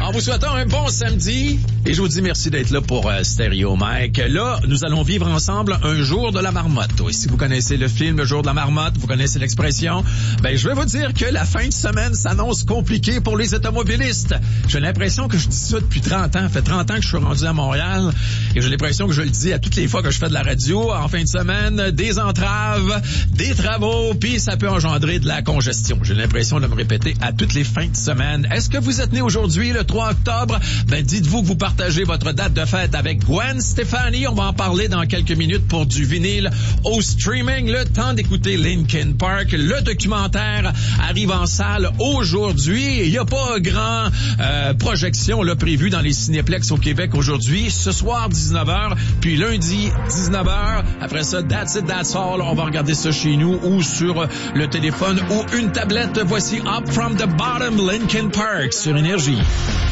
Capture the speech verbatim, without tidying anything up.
En vous souhaitant un bon samedi, et je vous dis merci d'être là pour euh, Stéréo Mike. Là, nous allons vivre ensemble un jour de la marmotte. Et si vous connaissez le film Le jour de la marmotte, vous connaissez l'expression, ben je vais vous dire que la fin de semaine s'annonce compliquée pour les automobilistes. J'ai l'impression que je dis ça depuis trente ans. Ça fait trente ans que je suis rendu à Montréal et j'ai l'impression que je le dis à toutes les fois que je fais de la radio. En fin de semaine, des entraves, des travaux, puis ça peut engendrer de la congestion. J'ai l'impression de me répéter à toutes les fins de semaine. Est-ce que vous êtes né aujourd'hui, le trois octobre? Ben, dites-vous que vous partagez votre date de fête avec Gwen Stefani. On va en parler dans quelques minutes pour du vinyle au streaming. Le temps d'écouter Linkin Park. Le documentaire arrive en salle aujourd'hui. Il n'y a pas grand euh, projection là, prévue dans les cinéplex au Québec aujourd'hui. Ce soir, dix-neuf heures, puis lundi, dix-neuf heures. Après ça, That's It, That's All. On va regarder ça chez nous ou sur le téléphone ou une tablette. Voici Up From The Bottom, Linkin Park sur Énergie.